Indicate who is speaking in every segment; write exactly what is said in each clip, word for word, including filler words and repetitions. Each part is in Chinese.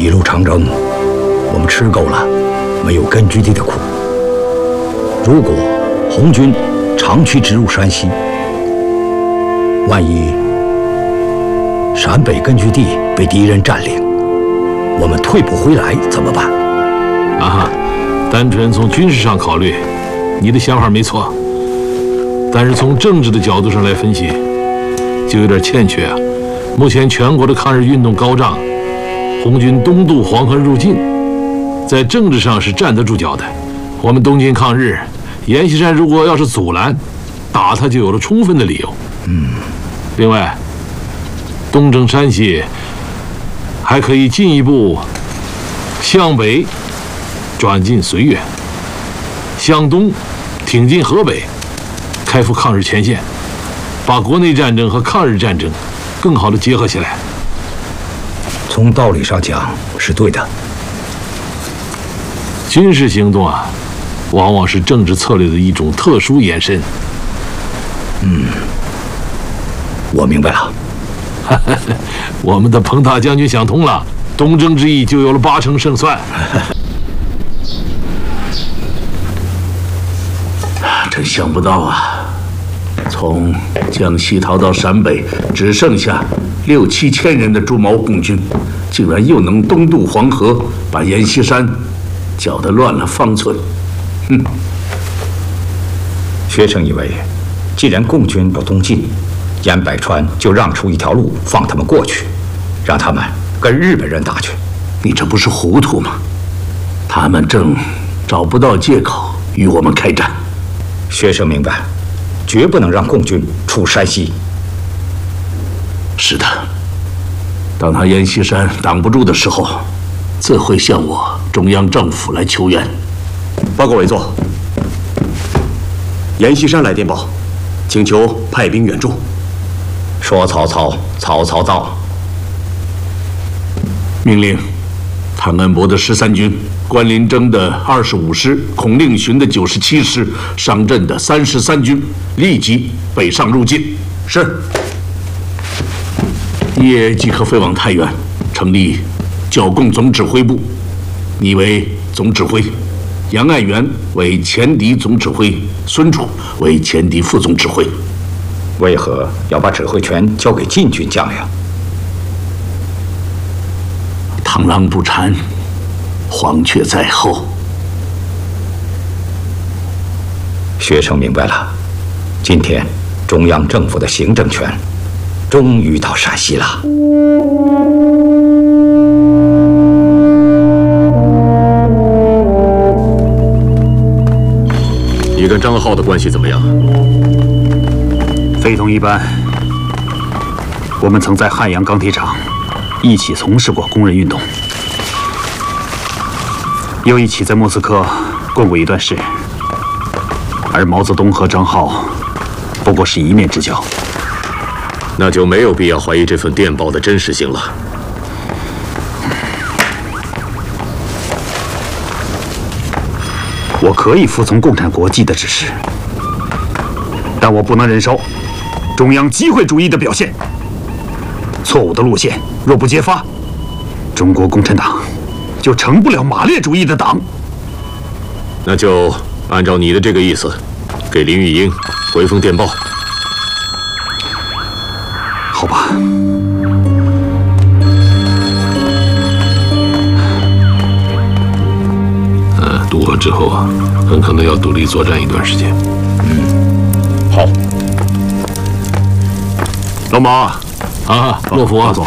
Speaker 1: 一路长征，我们吃够了没有根据地的苦。如果红军长驱直入山西，万一陕北根据地被敌人占领，我们退不回来怎么办？
Speaker 2: 啊，单纯从军事上考虑，你的想法没错，但是从政治的角度上来分析，就有点欠缺啊。目前全国的抗日运动高涨，红军东渡黄河入晋，在政治上是站得住脚的。我们东进抗日，阎锡山如果要是阻拦，打他就有了充分的理由。
Speaker 1: 嗯。
Speaker 2: 另外，东征山西，还可以进一步向北转进绥远，向东挺进河北，开赴抗日前线，把国内战争和抗日战争更好地结合起来。
Speaker 1: 从道理上讲是对的。
Speaker 2: 军事行动啊，往往是政治策略的一种特殊延伸。
Speaker 1: 嗯，我明白了。
Speaker 2: 我们的彭大将军想通了，东征之役就有了八成胜算。
Speaker 3: 真想不到啊！从江西逃到陕北，只剩下六七千人的朱毛红军，竟然又能东渡黄河，把阎锡山搅得乱了方寸。哼！
Speaker 1: 学生以为，既然共军要东进，严百川就让出一条路放他们过去，让他们跟日本人打去。
Speaker 3: 你这不是糊涂吗？他们正找不到借口与我们开战。
Speaker 1: 学生明白，绝不能让共军出山西。
Speaker 3: 是的，当他阎锡山挡不住的时候，自会向我中央政府来求援。
Speaker 4: 报告委座，阎锡山来电报，请求派兵援助。
Speaker 1: 说曹操，曹操到。
Speaker 3: 命令谭恩伯的十三军、关麟征的二十五师、孔令寻的九十七师、商震的三十三军立即北上入晋。
Speaker 4: 是。
Speaker 3: 夜即可飞往太原，成立剿共总指挥部。你为总指挥，杨爱元为前敌总指挥，孙楚为前敌副总指挥。
Speaker 1: 为何要把指挥权交给晋军将领？
Speaker 3: 螳螂捕蝉，黄雀在后。
Speaker 1: 学生明白了，今天中央政府的行政权终于到陕西了。
Speaker 5: 你跟张浩的关系怎么样？
Speaker 4: 非同一般。我们曾在汉阳钢铁厂一起从事过工人运动，又一起在莫斯科共过一段事。而毛泽东和张浩不过是一面之交，
Speaker 5: 那就没有必要怀疑这份电报的真实性了。
Speaker 4: 我可以服从共产国际的指示，但我不能忍受中央机会主义的表现。错误的路线若不揭发，中国共产党就成不了马列主义的党。
Speaker 5: 那就按照你的这个意思，给林玉英回封电报。
Speaker 4: 好吧。
Speaker 2: 呃，渡河之后啊，很可能要独立作战一段时间。
Speaker 1: 嗯，好。
Speaker 4: 老毛
Speaker 2: 啊，洛夫，
Speaker 4: 马总，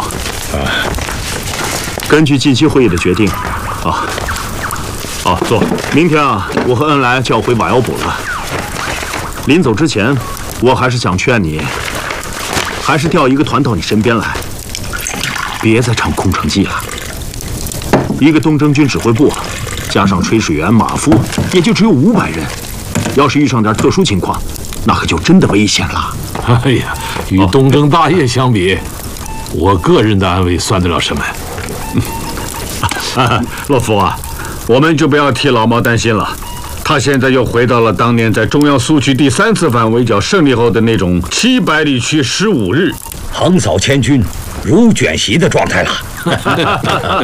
Speaker 4: 根据近期会议的决定，啊，啊，坐。明天啊，我和恩来就要回瓦窑堡了。临走之前，我还是想劝你，还是调一个团到你身边来，别再唱空城计了。一个东征军指挥部，加上炊事员、马夫，也就只有五百人。要是遇上点特殊情况，那可就真的危险了。
Speaker 2: 哎呀，与东征大业相比，我个人的安危算得了什么？
Speaker 6: 啊，洛夫啊，我们就不要替老毛担心了。他现在又回到了当年在中央苏区第三次反围剿胜利后的那种七百里去十五日，
Speaker 1: 横扫千军、如卷席的状态了。